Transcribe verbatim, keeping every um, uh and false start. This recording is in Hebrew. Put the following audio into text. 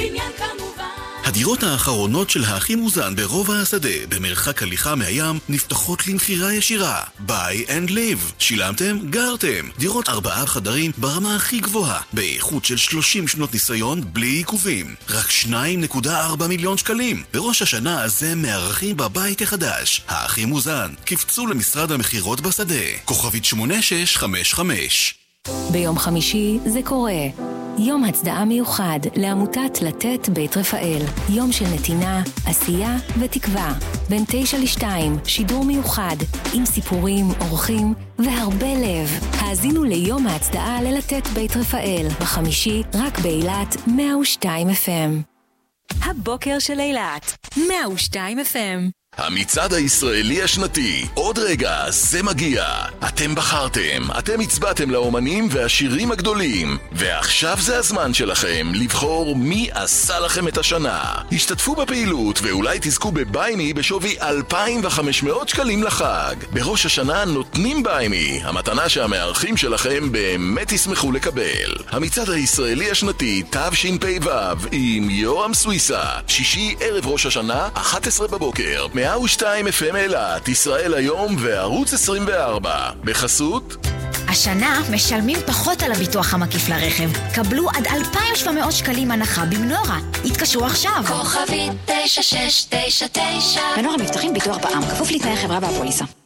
בניין כמובן. הדירות האחרונות של האחים מוזן ברובע השדה, במרחק הליכה מהים, נפתחות למחירה ישירה. Buy and live. שילמתם? גרתם. דירות ארבעה חדרים ברמה הכי גבוהה, באיכות של שלושים שנות ניסיון בלי עיכובים. רק שניים נקודה ארבע מיליון שקלים. בראש השנה הזה מארחים בבית החדש. האחים מוזן. קפצו למשרד המחירות בשדה. כוכבית שמונה שש חמש חמש. ביום חמישי זה קורה. יום הצדעה מיוחד לעמותת לתת בית רפאל. יום של נתינה, עשייה ותקווה. בין תשע לשתיים, שידור מיוחד, עם סיפורים, אורחים והרבה לב. האזינו ליום ההצדעה ללתת בית רפאל. בחמישי, רק באילת, מאה ושתיים אף אם. הבוקר של אילת, מאה ושתיים אף אם. המצעד הישראלי השנתי, עוד רגע זה מגיע. אתם בחרתם, אתם הצבעתם לאומנים והשירים הגדולים, ועכשיו זה הזמן שלכם לבחור מי עשה לכם את השנה. השתתפו בפעילות ואולי תזכו בביימי בשווי אלפיים וחמש מאות שקלים לחג. בראש השנה נותנים ביימי, המתנה שהמארחים שלכם באמת ישמחו לקבל. המצעד הישראלי השנתי תשפ"ו עם יורם סוויסה, שישי ערב ראש השנה, אחת עשרה בבוקר, מאה ושתיים אף אם אילת, ישראל היום וערוץ עשרים וארבע. בחסות השנה משלמים פחות על הביטוח המקיף לרכב. קבלו עד אלפיים ושבע מאות שקלים הנחה במנורה. התקשרו עכשיו. כוכבית תשע שש תשע תשע. מנורה מבטחים ביטוח בע"מ, כפוף לתנאי החברה והפוליסה.